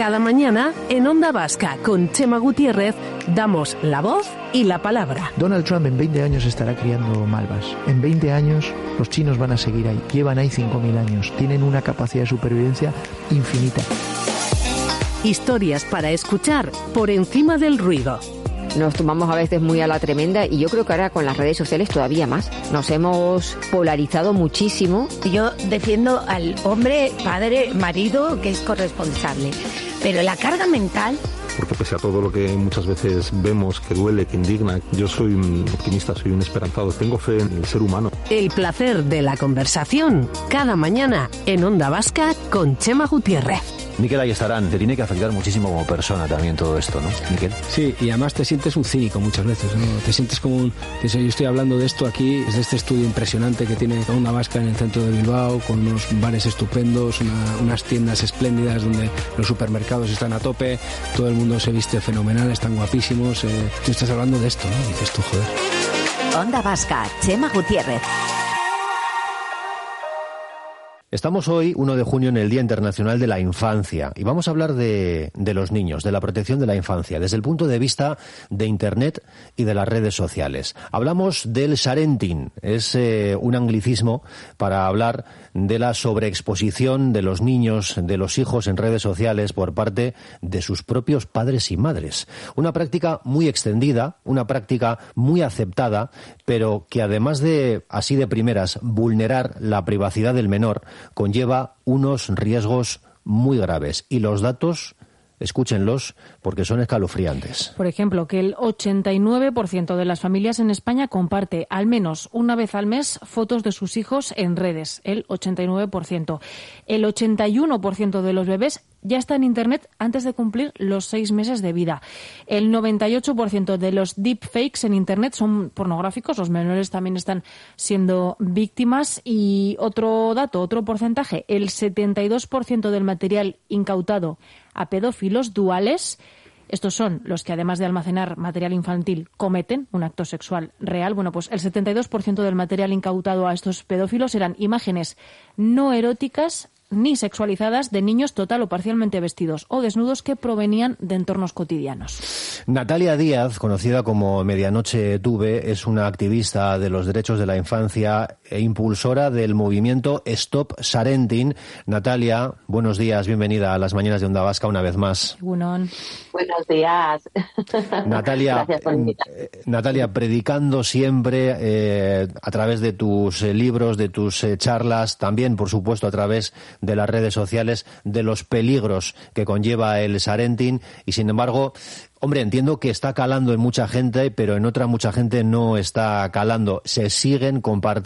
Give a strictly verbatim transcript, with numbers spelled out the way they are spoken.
Cada mañana, en Onda Vasca, con Chema Gutiérrez, damos la voz y la palabra. Donald Trump en veinte años estará criando malvas. En veinte años los chinos van a seguir ahí. Llevan ahí cinco mil años. Tienen una capacidad de supervivencia infinita. Historias para escuchar por encima del ruido. Nos tomamos a veces muy a la tremenda y yo creo que ahora con las redes sociales todavía más. Nos hemos polarizado muchísimo. Yo defiendo al hombre, padre, marido, que es corresponsable. Pero la carga mental... Porque pese a todo lo que muchas veces vemos, que duele, que indigna, yo soy un optimista, soy un esperanzado, tengo fe en el ser humano. El placer de la conversación, cada mañana en Onda Vasca con Chema Gutiérrez. Miquel Ayestarán, te tiene que afectar muchísimo como persona también todo esto, ¿no, Miquel? Sí, y además te sientes un cínico muchas veces, ¿no? Te sientes como un... Yo estoy hablando de esto aquí, es de este estudio impresionante que tiene Onda Vasca en el centro de Bilbao, con unos bares estupendos, una, unas tiendas espléndidas donde los supermercados están a tope, todo el mundo se viste fenomenal, están guapísimos. Eh, tú estás hablando de esto, ¿no? Y dices tú, joder. Onda Vasca, Chema Gutiérrez. Estamos hoy, uno de junio, en el Día Internacional de la Infancia y vamos a hablar de, de los niños, de la protección de la infancia, desde el punto de vista de Internet y de las redes sociales. Hablamos del sharenting, es eh, un anglicismo para hablar de la sobreexposición de los niños, de los hijos en redes sociales por parte de sus propios padres y madres. Una práctica muy extendida, una práctica muy aceptada, pero que además de, así de primeras, vulnerar la privacidad del menor, conlleva unos riesgos muy graves. Y los datos, escúchenlos, porque son escalofriantes. Por ejemplo, que el ochenta y nueve por ciento de las familias en España comparte al menos una vez al mes fotos de sus hijos en redes. El ochenta y nueve por ciento. El ochenta y uno por ciento de los bebés ya está en Internet antes de cumplir los seis meses de vida. El noventa y ocho por ciento de los deepfakes en Internet son pornográficos. Los menores también están siendo víctimas. Y otro dato, otro porcentaje, el setenta y dos por ciento del material incautado a pedófilos duales, estos son los que además de almacenar material infantil cometen un acto sexual real, bueno, pues el setenta y dos por ciento del material incautado a estos pedófilos eran imágenes no eróticas ni sexualizadas de niños total o parcialmente vestidos o desnudos que provenían de entornos cotidianos. Natalia Díaz, conocida como Medianoche Tuve, es una activista de los derechos de la infancia e impulsora del movimiento Stop Sharenting. Natalia, buenos días, bienvenida a las mañanas de Onda Vasca una vez más. Buenos días. Natalia, eh, Natalia, predicando siempre eh, a través de tus eh, libros, de tus eh, charlas, también, por supuesto, a través de las redes sociales, de los peligros que conlleva el sharenting y, sin embargo, hombre, entiendo que está calando en mucha gente, pero en otra mucha gente no está calando. Se siguen compartiendo